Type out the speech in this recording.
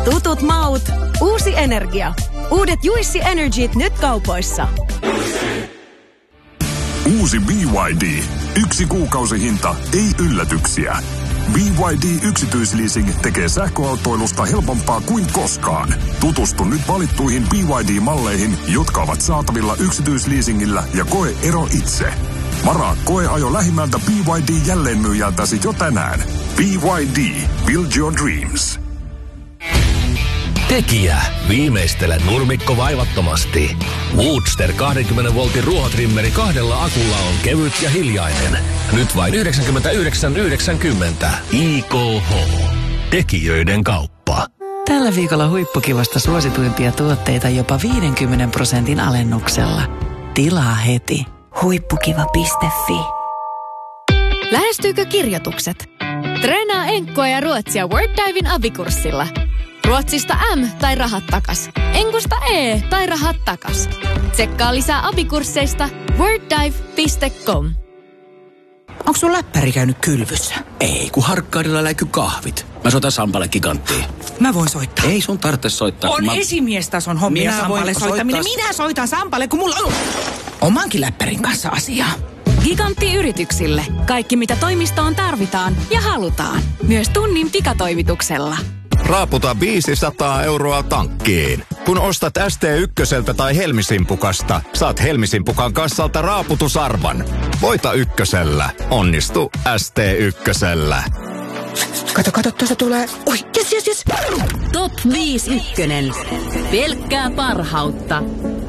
Tutut maut, uusi energia. Uudet Juicy Energyt nyt kaupoissa. Uusi BYD. 1 kuukausihinta, ei yllätyksiä. BYD yksityisleasing tekee sähköautoilusta helpompaa kuin koskaan. Tutustu nyt valittuihin BYD-malleihin, jotka ovat saatavilla yksityisleasingillä ja koe ero itse. Varaa koeajo lähimmältä BYD-jälleenmyyjältäsi jo tänään. BYD. Build your dreams. Tekijä. Viimeistele nurmikko vaivattomasti. Woodster 20 voltin ruohotrimmeri 2 akulla on kevyt ja hiljainen. Nyt vain 99,90. IKH. Tekijöiden kauppa. Tällä viikolla huippukivasta suosituimpia tuotteita jopa 50% alennuksella. Tilaa heti. Huippukiva.fi. Lähestyykö kirjoitukset? Treenaa enkkua ja ruotsia Worddiven abikurssilla. Ruotsista M tai rahat takas. Enkusta E tai rahat takas. Tsekkaa lisää abikursseista worddive.com. Onko sun läppäri käynyt kylvyssä? Ei, kun Harkkaudella läikky kahvit. Mä soitan Sampalle Giganttiin. Mä voin soittaa. Ei sun tarvitse soittaa. On esimiestason hommia Sampalle soittaminen. Minä soitan Sampalle, kun mulla on omankin läppärin kanssa asiaa. Gigantti yrityksille. Kaikki mitä toimistoon tarvitaan ja halutaan. Myös tunnin pikatoimituksella. Raaputa 500 € tankkiin. Kun ostat ST1 tai Helmisimpukasta, saat Helmisimpukan kassalta raaputusarvan. Voita ykkösellä. Onnistu ST1. Kato, tuossa tulee. Oi, yes. Top 5 ykkönen. Pelkkää parhautta.